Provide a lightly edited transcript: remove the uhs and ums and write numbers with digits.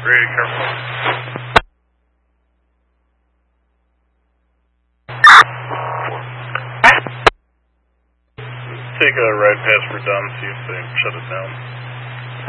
Ready, careful. Take a right pass for Dunn, see if they shut it down.